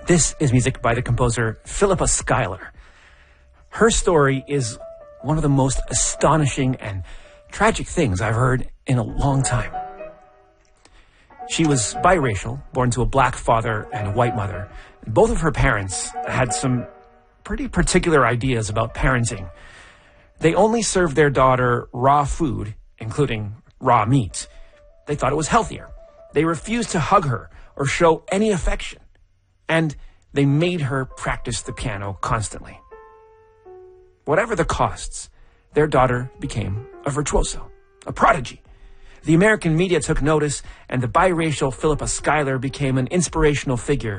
This is music by the composer Philippa Schuyler. Her story is one of the most astonishing and tragic things I've heard in a long time. She was biracial, born to a black father and a white mother. Both of her parents had some pretty particular ideas about parenting. They only served their daughter raw food, including raw meat. They thought it was healthier. They refused to hug her or show any affection. And they made her practice the piano constantly. Whatever the costs, their daughter became a virtuoso, a prodigy. The American media took notice, and the biracial Philippa Schuyler became an inspirational figure